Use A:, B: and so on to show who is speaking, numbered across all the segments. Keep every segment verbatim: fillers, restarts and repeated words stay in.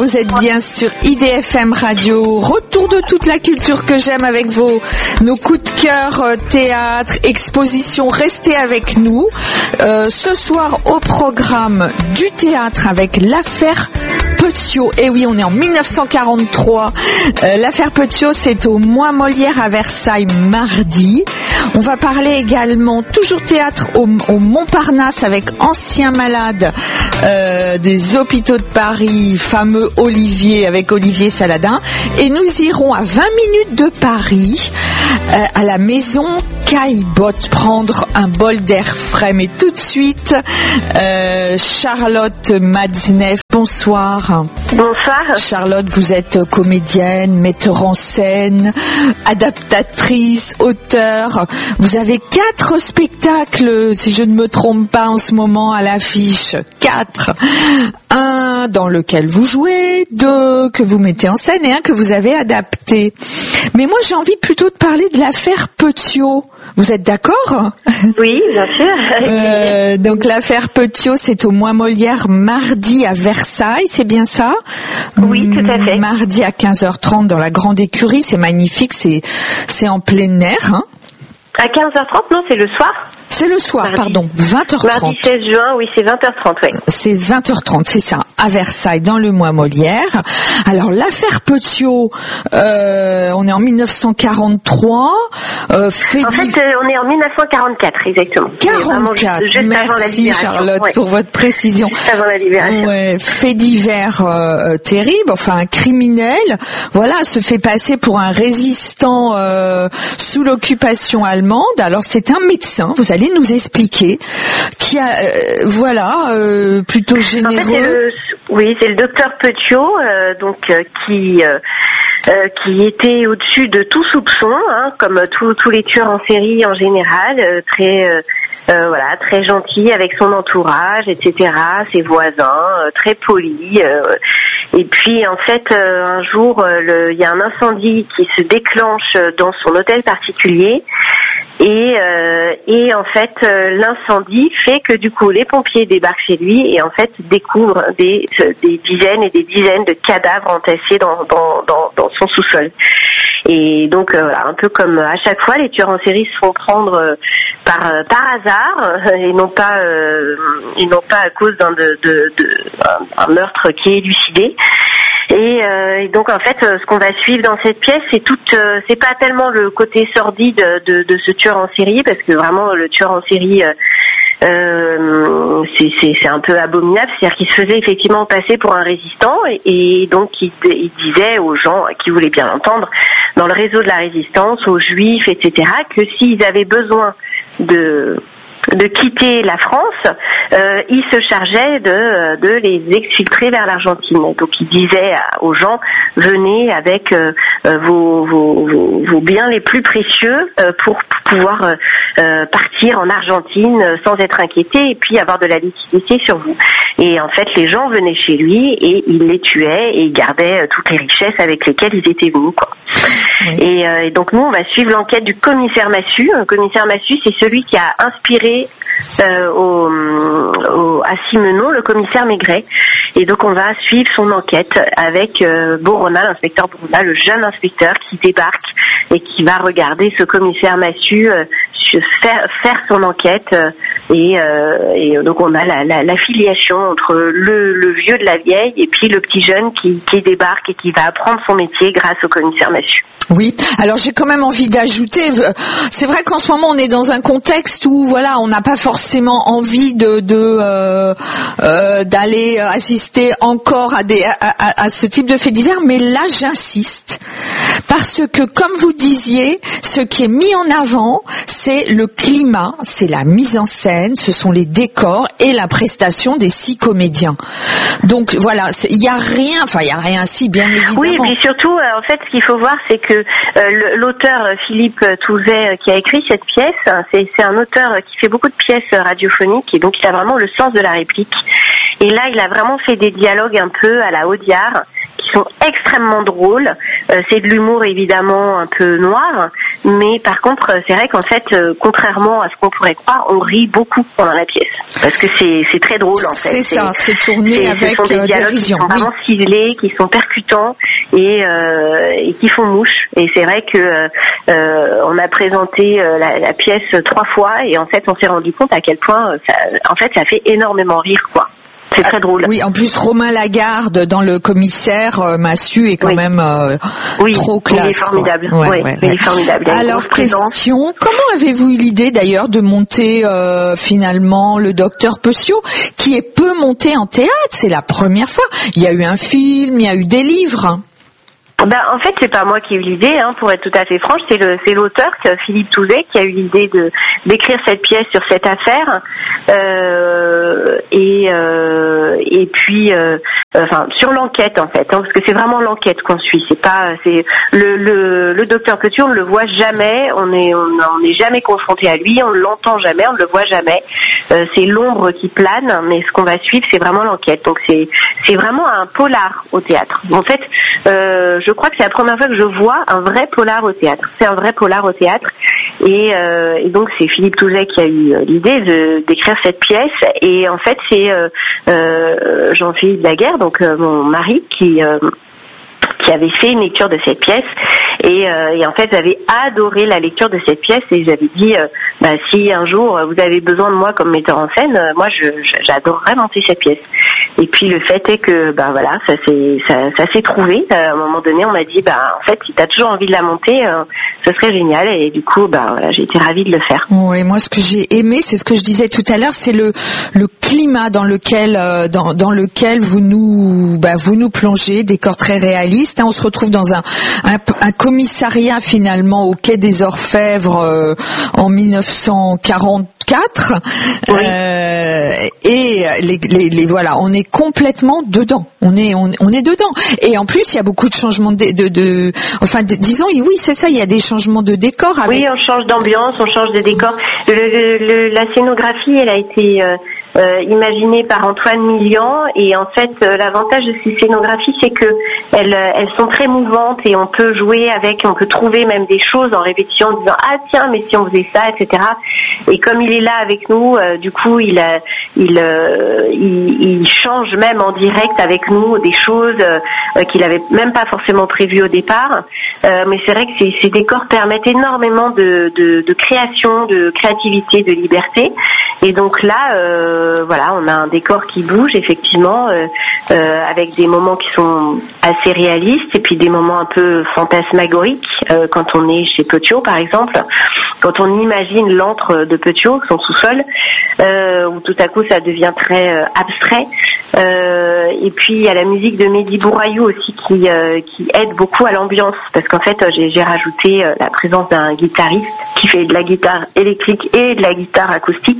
A: vous êtes bien sur I D F M Radio. Retour de toute la culture que j'aime avec vos, nos coups de cœur, théâtre, exposition. Restez avec nous. Euh, ce soir au programme du théâtre avec l'affaire Petiot. Et oui, on est en dix-neuf cent quarante-trois. Euh, l'affaire Petiot, c'est au Mois Molière à Versailles mardi. On va parler également, toujours théâtre au, au Montparnasse avec Anciens malades euh, des hôpitaux de Paris, fameux Olivier avec Olivier Saladin. Et nous irons à vingt minutes de Paris, euh, à la maison Caillebotte, prendre un bol d'air frais. Mais tout de suite, euh, Charlotte Matzneff, bonsoir.
B: Bonsoir.
A: Charlotte, vous êtes comédienne, metteur en scène, adaptatrice, auteure. Vous avez quatre spectacles, si je ne me trompe pas, en ce moment à l'affiche. Quatre. Un dans lequel vous jouez, deux que vous mettez en scène et un que vous avez adapté. Mais moi, j'ai envie plutôt de parler de l'affaire Petiot. Vous êtes d'accord ?
B: Oui, bien sûr.
A: euh, donc l'affaire Petiot, c'est au Mois Molière mardi à Versailles, c'est bien ça ?
B: Oui, tout à fait.
A: Mardi à quinze heures trente dans la grande écurie, c'est magnifique, c'est c'est en plein air. Hein ?
B: À quinze heures trente, non, c'est le soir ?
A: C'est le soir,
B: mardi.
A: pardon, vingt heures trente.
B: Mardi seize juin, oui, c'est vingt heures trente, oui.
A: C'est vingt heures trente, c'est ça, à Versailles, dans le Mois Molière. Alors, l'affaire Petiot, euh, on est en dix-neuf cent quarante-trois. Euh, fait
B: en fait,
A: div...
B: euh, on est en dix-neuf cent quarante-quatre, exactement.
A: quarante-quatre,
B: juste, juste
A: merci Charlotte
B: ouais.
A: pour votre précision.
B: Juste avant la libération.
A: Ouais, fait divers euh, terrible, enfin un criminel, voilà, se fait passer pour un résistant euh, sous l'occupation allemande. Alors, c'est un médecin, vous allez nous expliquer, qui a, euh, voilà, euh, plutôt généreux.
B: En fait, c'est le, oui, c'est le docteur Petiot, euh, donc euh, qui euh, euh, qui était au-dessus de tout soupçon, hein, comme tous tous les tueurs en série en général, euh, très euh, euh, voilà, très gentil avec son entourage, et cetera, ses voisins, euh, très poli. Euh, et puis, en fait, euh, un jour, euh, le, il y a un incendie qui se déclenche dans son hôtel particulier. Et, euh, et en fait, euh, l'incendie fait que du coup, les pompiers débarquent chez lui et en fait découvrent des, des dizaines et des dizaines de cadavres entassés dans, dans, dans, dans son sous-sol. Et donc, euh, voilà, un peu comme à chaque fois, les tueurs en série se font prendre euh, par euh, par hasard et non pas euh, et non pas à cause d'un de, de, de un, un meurtre qui est élucidé. Et, euh, et donc en fait, euh, ce qu'on va suivre dans cette pièce, c'est toute, euh, c'est pas tellement le côté sordide de, de ce tueur en série, parce que vraiment le tueur en série, euh, euh, c'est, c'est, c'est un peu abominable. C'est-à-dire qu'il se faisait effectivement passer pour un résistant, et, et donc il, il disait aux gens qui voulaient bien l'entendre, dans le réseau de la résistance, aux juifs, et cetera, que s'ils avaient besoin de de quitter la France, euh, il se chargeait de, de les exfiltrer vers l'Argentine. Donc il disait aux gens, venez avec euh, vos, vos, vos, vos biens les plus précieux euh, pour pouvoir euh, partir en Argentine sans être inquiétés et puis avoir de la liquidité sur vous. Et en fait, les gens venaient chez lui et il les tuait et il gardait toutes les richesses avec lesquelles ils étaient venus, quoi. Oui. Et, euh, et donc nous, on va suivre l'enquête du commissaire Massu. Le commissaire Massu, c'est celui qui a inspiré euh, au, au, à Simenon le commissaire Maigret. Et donc on va suivre son enquête avec euh, Borona, l'inspecteur Borona, le jeune inspecteur qui débarque et qui va regarder ce commissaire Massu euh, faire, faire son enquête. Euh, et, euh, et donc on a la, la, la filiation entre le, le vieux de la vieille et puis le petit jeune qui, qui débarque et qui va apprendre son métier grâce au commissaire Massu.
A: Oui, alors j'ai quand même envie d'ajouter, c'est vrai qu'en ce moment on est dans un contexte où voilà, on n'a pas forcément envie de, de euh, euh, d'aller assister encore à des à, à, à ce type de faits divers, mais là j'insiste parce que comme vous disiez, ce qui est mis en avant, c'est le climat, c'est la mise en scène, ce sont les décors et la prestation des six comédiens. Donc voilà, il y a rien, enfin il y a rien si bien évidemment.
B: Oui, et puis surtout en fait ce qu'il faut voir c'est que Euh, l'auteur Philippe Touzet euh, qui a écrit cette pièce, c'est, c'est un auteur qui fait beaucoup de pièces radiophoniques et donc il a vraiment le sens de la réplique. Et là, il a vraiment fait des dialogues un peu à la Audiard qui sont extrêmement drôles. Euh, c'est de l'humour évidemment un peu noir, mais par contre, c'est vrai qu'en fait, euh, contrairement à ce qu'on pourrait croire, on rit beaucoup pendant la pièce, parce que c'est c'est très drôle en fait.
A: C'est ça, c'est tourné
B: c'est,
A: avec
B: ce sont des dialogues
A: dérision.
B: qui sont vraiment
A: oui.
B: ciselés, qui sont percutants et, euh, et qui font mouche. Et c'est vrai que euh, on a présenté euh, la, la pièce trois fois et en fait, on s'est rendu compte à quel point, ça, en fait, ça fait énormément rire, quoi. C'est très drôle.
A: Oui, en plus Romain Lagarde dans le commissaire euh, Massu est quand
B: oui.
A: même euh,
B: oui,
A: trop classe.
B: Il est formidable.
A: Ouais,
B: oui,
A: ouais,
B: il
A: ouais.
B: est formidable. Il
A: Alors question, comment avez-vous eu l'idée d'ailleurs de monter euh, finalement le Docteur Petiot, qui est peu monté en théâtre? C'est la première fois. Il y a eu un film, il y a eu des livres.
B: Ben, en fait, c'est pas moi qui ai eu l'idée, hein, pour être tout à fait franche, c'est le c'est l'auteur, Philippe Touzet, qui a eu l'idée de d'écrire cette pièce sur cette affaire, euh, et euh, et puis, euh, enfin, sur l'enquête en fait, hein, parce que c'est vraiment l'enquête qu'on suit. C'est pas, c'est le le le docteur Petiot, on ne le voit jamais, on est on n'est jamais confronté à lui, on ne l'entend jamais, on ne le voit jamais. Euh, c'est l'ombre qui plane, mais ce qu'on va suivre, c'est vraiment l'enquête. Donc c'est c'est vraiment un polar au théâtre. En fait, euh, je crois que c'est la première fois que je vois un vrai polar au théâtre. C'est un vrai polar au théâtre. Et, euh, et donc c'est Philippe Touzet qui a eu l'idée de d'écrire cette pièce. Et en fait c'est euh, euh, Jean-Philippe Daguerre, donc euh, mon mari, qui euh, qui avait fait une lecture de cette pièce et, euh, et en fait j'avais adoré la lecture de cette pièce et j'avais dit euh, bah, si un jour vous avez besoin de moi comme metteur en scène, euh, moi je, je, j'adorerais monter cette pièce. Et puis le fait est que ben voilà, ça s'est ça, ça s'est trouvé. À un moment donné, on m'a dit bah en fait si t'as toujours envie de la monter, euh, ce serait génial. Et du coup bah voilà, j'ai été ravie de le faire.
A: Oui, moi ce que j'ai aimé, c'est ce que je disais tout à l'heure, c'est le le climat dans lequel euh, dans dans lequel vous nous bah vous nous plongez, décor très réaliste. Hein, on se retrouve dans un un, un commissariat finalement au quai des Orfèvres euh, en mille neuf cent quarante-quatre.
B: Oui.
A: Euh, et les, les, les voilà, on est complètement dedans. On est on, on est dedans. Et en plus, il y a beaucoup de changements de, de, de enfin de, disons oui, c'est ça, il y a des changements de décor avec...
B: Oui, on change d'ambiance, on change de décor. Le, le, le, la scénographie, elle a été euh, euh, imaginée par Antoine Millian et en fait, euh, l'avantage de ces scénographies, c'est que elles, elles sont très mouvantes et on peut jouer avec, on peut trouver même des choses en répétition en disant ah tiens, mais si on faisait ça, et cetera. Et comme il est là avec nous, euh, du coup, il, euh, il, euh, il, il change même en direct avec nous des choses euh, qu'il avait même pas forcément prévues au départ. Euh, mais c'est vrai que ces, ces décors permettent énormément de, de, de création, de créativité, de liberté. Et donc là, euh, voilà, on a un décor qui bouge effectivement, euh, euh, avec des moments qui sont assez réalistes et puis des moments un peu fantasmagoriques. Euh, quand on est chez Petiot, par exemple, quand on imagine l'antre de Petiot, son sous-sol, euh, où tout à coup ça devient très euh, abstrait. Euh, et puis il y a la musique de Mehdi Bourayou aussi qui euh, qui aide beaucoup à l'ambiance parce qu'en fait j'ai, j'ai rajouté euh, la présence d'un guitariste qui fait de la guitare électrique et de la guitare acoustique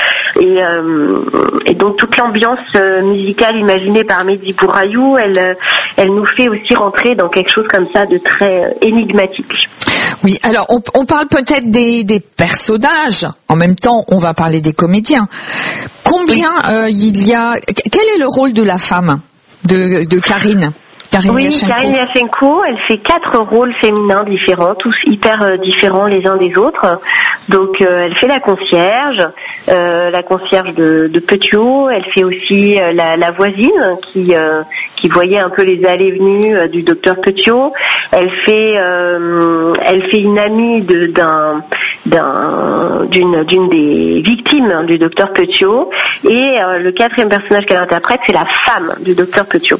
B: et, euh, et donc toute l'ambiance euh, musicale imaginée par Mehdi Bourayou, elle euh, elle nous fait aussi rentrer dans quelque chose comme ça de très euh, énigmatique.
A: Oui, alors on, on parle peut-être des, des personnages. En même temps, on va parler des comédiens. Combien oui. euh, il y a Quel est le rôle de la femme de, de Karine Karine
B: Oui,
A: Yashchenko.
B: Karine Yashchenko, elle fait quatre rôles féminins différents, tous hyper euh, différents les uns des autres. Donc, euh, elle fait la concierge, euh, la concierge de, de Petiot. Elle fait aussi euh, la, la voisine qui euh, qui voyait un peu les allées et venues euh, du docteur Petiot. Elle fait euh, elle fait une amie de, d'un d'un d'une d'une des victimes du docteur Petiot. Et euh, le quatrième personnage qu'elle interprète, c'est la femme du docteur Petiot.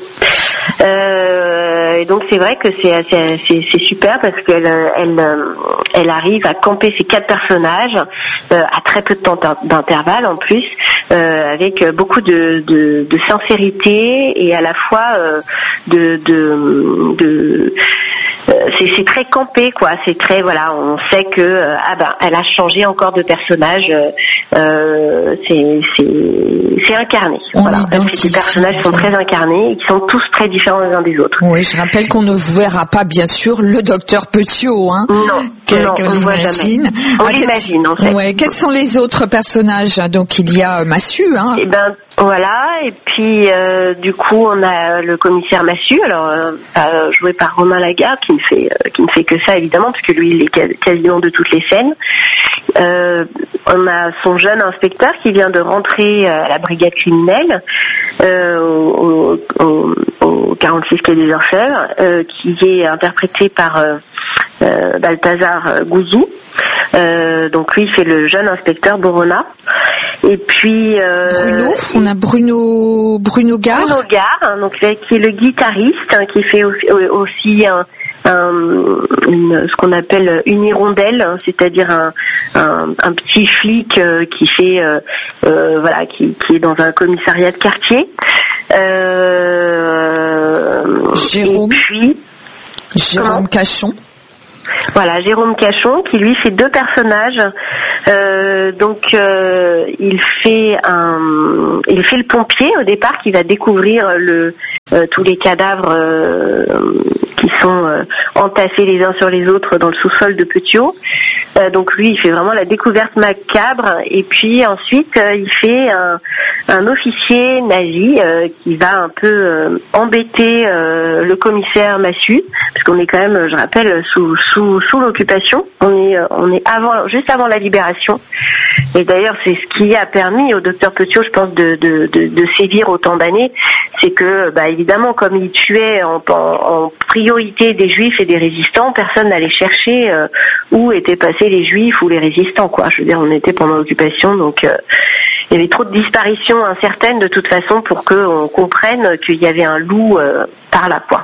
B: Euh, et donc c'est vrai que c'est, c'est, c'est, c'est super parce qu'elle elle, elle arrive à camper ces quatre personnages euh, à très peu de temps d'intervalle en plus, euh, avec beaucoup de, de, de sincérité et à la fois euh, de, de, de euh, c'est, c'est très campé quoi. C'est très voilà, on sait que euh, ah ben elle a changé encore de personnage. Euh, c'est, c'est, c'est incarné.
A: On
B: voilà.
A: identifie.
B: Les personnages sont très incarnés et qui sont tous très différents les uns des autres.
A: Oui, je rappelle qu'on ne verra pas bien sûr le docteur Petiot, hein.
B: Non,
A: Quel,
B: non, on l'imagine. On
A: ah,
B: l'imagine en fait.
A: Ouais, quels sont les autres personnages? Donc il y a Massu, hein.
B: Et ben voilà, et puis euh, du coup on a le commissaire Massu, alors euh, joué par Romain Lagarde, qui me fait euh, qui ne fait que ça évidemment, parce que lui il est quasiment de toutes les scènes. Euh, on a son jeune inspecteur qui vient de rentrer à la brigade criminelle euh, au, au, au quarante-six quai des Orfèvres, euh, qui est interprété par euh, euh, Balthazar Gouzou. Euh, donc lui il fait le jeune inspecteur Borona. Et puis euh,
A: Bruno, on a Bruno Bruno Gare.
B: Bruno Gare, hein, donc qui est le guitariste, hein, qui fait aussi, aussi un, un une, ce qu'on appelle une hirondelle, hein, c'est-à-dire un, un, un petit flic euh, qui fait euh, euh, voilà, qui, qui est dans un commissariat de quartier. Euh,
A: Jérôme.
B: Et puis
A: Jérôme comment Cachon.
B: Voilà, Jérôme Cachon, qui lui fait deux personnages. Euh, donc euh, il fait un, il fait le pompier au départ, qui va découvrir le euh, tous les cadavres euh, qui sont euh, entassés les uns sur les autres dans le sous-sol de Petiot. Euh, donc lui, il fait vraiment la découverte macabre. Et puis ensuite, euh, il fait un, un officier nazi euh, qui va un peu euh, embêter euh, le commissaire Massu, parce qu'on est quand même, je rappelle, sous sous sous l'occupation. On est on est avant, juste avant la libération. Et d'ailleurs, c'est ce qui a permis au docteur Petiot, je pense, de de de, de sévir autant d'années. C'est que, bah évidemment, comme il tuait en, en, en priorité des juifs et des résistants, personne n'allait chercher euh, où étaient passés les juifs ou les résistants, quoi. Je veux dire, on était pendant l'occupation, donc euh, il y avait trop de disparitions incertaines de toute façon pour qu'on comprenne qu'il y avait un loup euh, par là, quoi.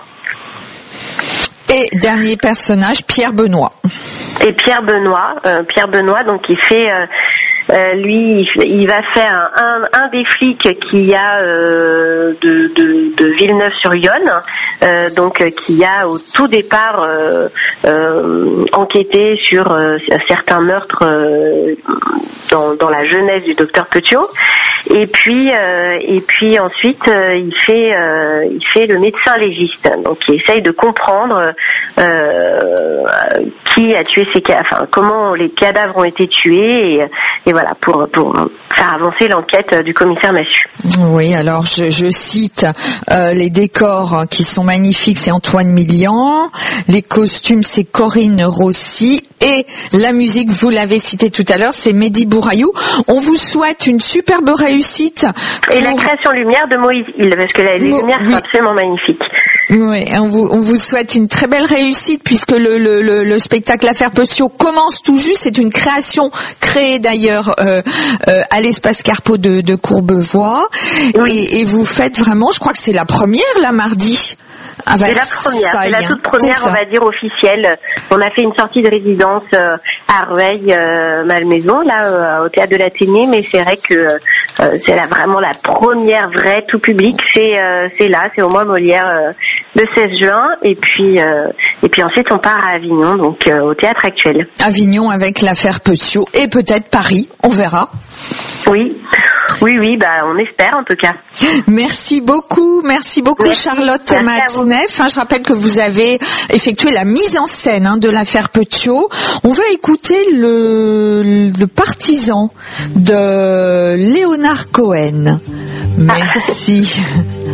A: Et dernier personnage, Pierre Benoît.
B: Et Pierre Benoît, euh, Pierre Benoît, donc il fait, euh, euh, lui, il va faire un, un des flics qui a euh, de, de, de Villeneuve-sur-Yonne, euh, donc qui a au tout départ euh, euh, enquêté sur euh, certains meurtres euh, dans, dans la jeunesse du docteur Petiot. Et puis, euh, et puis ensuite, euh, il fait, euh, il fait le médecin légiste, donc il essaye de comprendre euh, qui a tué ces cadavres, enfin comment les cadavres ont été tués, et, et voilà, pour pour faire avancer l'enquête du commissaire Massu.
A: Oui, alors je, je cite euh, les décors qui sont magnifiques, c'est Antoine Milian, les costumes c'est Corinne Rossi, et la musique, vous l'avez cité tout à l'heure, c'est Mehdi Bourayou. On vous souhaite une superbe réussite.
B: Et la création lumière de Moïse Hill, parce que les
A: Mo-
B: lumières
A: oui.
B: sont absolument magnifiques.
A: Oui, on vous, on vous souhaite une très belle réussite, puisque le, le, le, le spectacle L'Affaire Petiot commence tout juste. C'est une création créée d'ailleurs euh, euh, à l'espace Carpeaux de, de Courbevoie. Oui. Et, et vous faites vraiment, je crois que c'est la première là mardi. Ah bah,
B: c'est la première,
A: ça,
B: c'est la toute première, on va dire, officielle. On a fait une sortie de résidence euh, à Arveil, euh, Malmaison, là, euh, au théâtre de l'Athénée, mais c'est vrai que euh, c'est là vraiment la première vraie tout public. C'est euh, c'est là, c'est au mois Molière euh, le seize juin, et puis euh, et puis ensuite on part à Avignon, donc euh, au théâtre actuel.
A: Avignon avec L'Affaire Petiot, et peut-être Paris, on verra.
B: Oui. Oui, oui, bah on espère en tout cas.
A: Merci beaucoup, merci beaucoup merci. Charlotte Matzneff. Hein, je rappelle que vous avez effectué la mise en scène hein, de L'Affaire Petiot. On va écouter le, le partisan de Léonard Cohen. Merci. Ah.